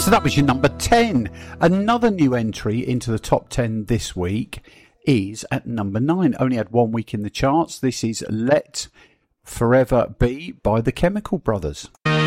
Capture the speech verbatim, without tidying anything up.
So that was your number ten. Another new entry into the top ten this week is at number nine. Only had one week in the charts. This is Let Forever Be by the Chemical Brothers.